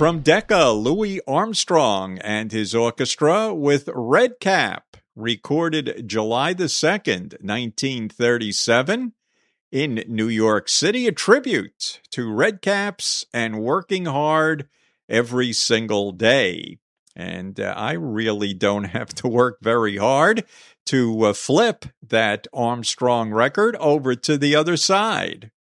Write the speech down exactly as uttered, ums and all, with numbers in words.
from Decca, Louis Armstrong and his orchestra with Red Cap, recorded July the second, nineteen thirty-seven in New York City, a tribute to Red Caps and working hard every single day. And uh, I really don't have to work very hard to uh, flip that Armstrong record over to the other side.